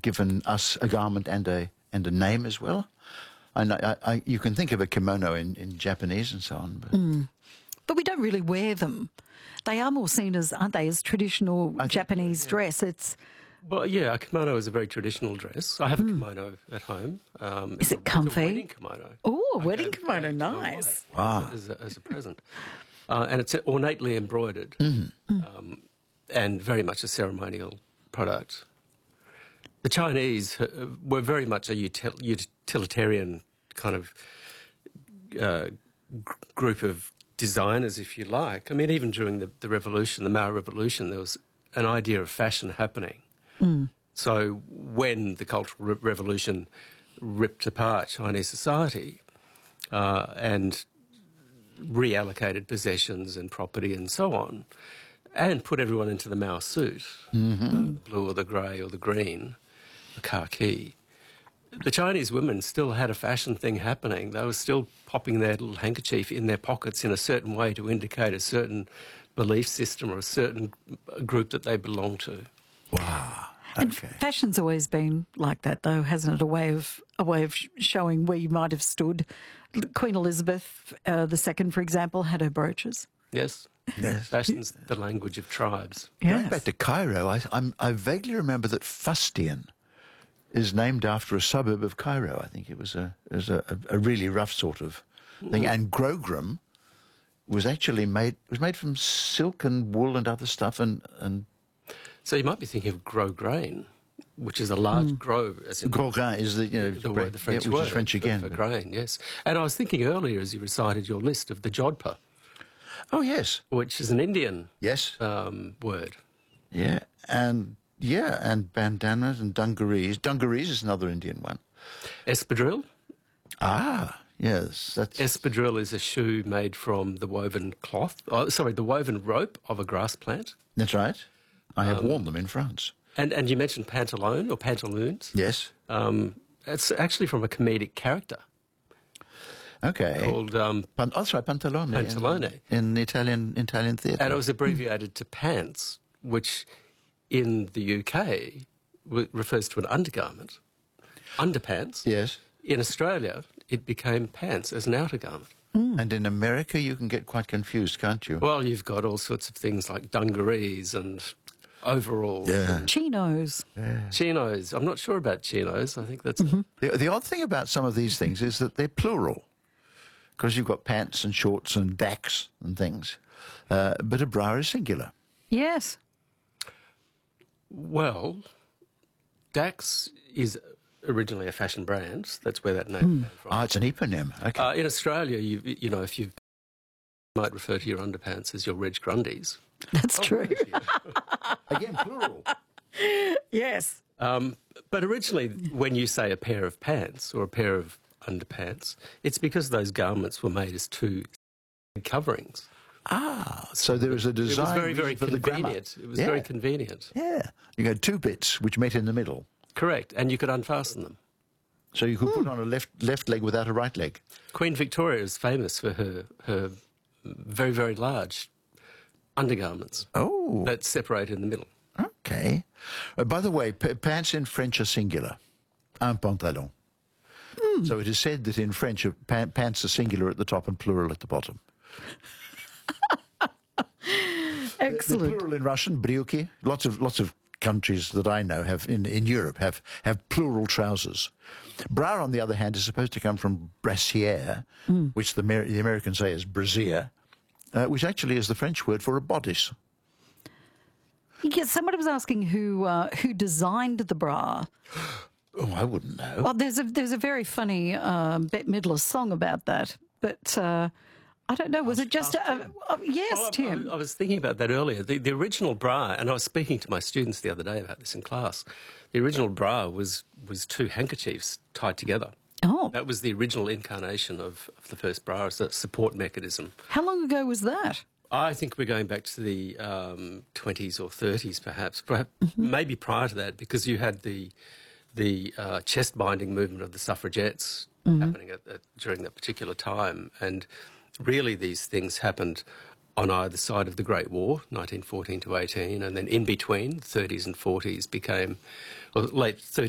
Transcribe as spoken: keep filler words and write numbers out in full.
given us a garment and a and a name as well. I know, I, I, you can think of a kimono in, in Japanese and so on. But, mm. but we don't really wear them. They are more seen as, aren't they, as traditional think, Japanese yeah. dress. It's Well, yeah, a kimono is a very traditional dress. I have a kimono at home. Um, Is it's it a, comfy? It's a wedding kimono. Oh, a I wedding gave- kimono, gave it to my nice. wife Wow. As a, as a present. Uh, and it's ornately embroidered um, and very much a ceremonial product. The Chinese uh, were very much a util- utilitarian kind of uh, g- group of designers, if you like. I mean, even during the, the revolution, the Mao Revolution, there was an idea of fashion happening. Mm. So when the Cultural Re- Revolution ripped apart Chinese society uh, and reallocated possessions and property and so on, and put everyone into the Mao suit, Mm-hmm. the blue or the grey or the green, the khaki, the Chinese women still had a fashion thing happening. They were still popping their little handkerchief in their pockets in a certain way to indicate a certain belief system or a certain group that they belonged to. wow. And Okay. fashion's always been like that, though, hasn't it? A way of a way of sh- showing where you might have stood. Queen Elizabeth uh, the Second, for example, had her brooches. Yes? Yes. Fashion's the language of tribes. Going Yes. back to Cairo, I, I'm, I vaguely remember that Fustian is named after a suburb of Cairo. I think it was a, it was a, a really rough sort of thing. And Grogram was actually made was made from silk and wool and other stuff. And, and So you might be thinking of gros grain, which is a large gros, as in Grogram is the, you know, the, word, the French yeah, which word is French for- again. for but- grain, yes. And I was thinking earlier as you recited your list of the jodhpur, Oh, yes. which is an Indian Yes. um, word. Yeah. And, yeah, and bandanas and dungarees. Dungarees is another Indian one. Espadrille. Ah, yes. That's... Espadrille is a shoe made from the woven cloth, oh, sorry, the woven rope of a grass plant. That's right. I have worn them in France. And and you mentioned pantalone or pantaloons. Yes. Um, it's actually from a comedic character Okay. called, um, Pan- oh, sorry, pantalone. in- Pantalone. In, Italian Italian theatre. and it was abbreviated to pants, which in the U K w- refers to an undergarment. Underpants. Yes. In Australia, it became pants as an outer garment. And in America, you can get quite confused, can't you? Well, you've got all sorts of things like dungarees and overalls. Yeah. and Chinos. chinos. I'm not sure about chinos. I think that's... The, the odd thing about some of these things is that they're plural, because you've got pants and shorts and dacks and things. Uh, but a bra is singular. Yes. Well, Dax is originally a fashion brand. That's where that name came from. Ah, it's an eponym. Okay. Uh, in Australia, you you know, if you might refer to your underpants as your Reg Grundies. That's true. Again, plural. Yes. Um, but originally, when you say a pair of pants or a pair of underpants, it's because those garments were made as two coverings. Ah, so there is a It was design very, very for the grammar. convenient. It was Yeah. very convenient. Yeah. You had two bits which met in the middle. Correct. And you could unfasten them. So you could put on a left left leg without a right leg. Queen Victoria is famous for her, her very, very large undergarments Oh, that separate in the middle. okay. Uh, by the way, p- pants in French are singular. Un pantalon. So it is said that in French, uh, pa- pants are singular at the top and plural at the bottom. They're Excellent. plural in Russian, брюки. Lots of lots of countries that I know have in, in Europe have have plural trousers. Bra, on the other hand, is supposed to come from brassiere, which the, Amer- the Americans say is brassiere, uh, which actually is the French word for a bodice. Yes, somebody was asking who uh, who designed the bra. Oh, I wouldn't know. Well, there's a there's a very funny um, Bette Midler song about that, but uh, I don't know. Was it just a, uh, yes, Well, I- Tim? I, I was thinking about that earlier. The, the original bra, and I was speaking to my students the other day about this in class. The original bra was was two handkerchiefs tied together. Oh, That was the original incarnation of, of the first bra as a support mechanism. how long ago was that? I think we're going back to the um, twenties or thirties, perhaps, perhaps maybe prior to that, because you had the the uh, chest binding movement of the suffragettes happening at, at, during that particular time, and really these things happened on either side of the Great War, nineteen fourteen to eighteen, and then in between, thirties and forties became, well, late thirties